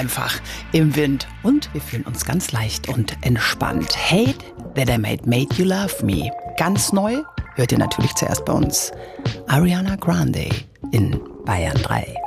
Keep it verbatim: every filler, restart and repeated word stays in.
einfach im Wind und wir fühlen uns ganz leicht und entspannt. Hate That I Made Made You Love Me. Ganz neu hört ihr natürlich zuerst bei uns Ariana Grande in Bayern drei.